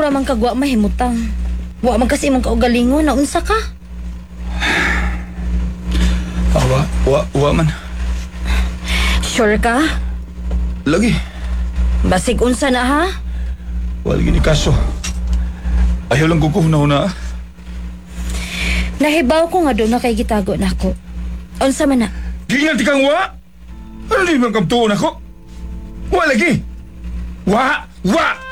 ra man kag wa mahimutang. Wa man kasi imong kaugalingon na unsa ka? Wa man. Sure ka? Lagi. Basig unsa na ha? Wala gini kaso. Ayaw lang kukuhuna-huna. Nahibaw ko nga doon na kay gitago nako. Unsa man na? Gingan tikang wa? Ano di bang kamtuon ako? Wa lagi. Wa!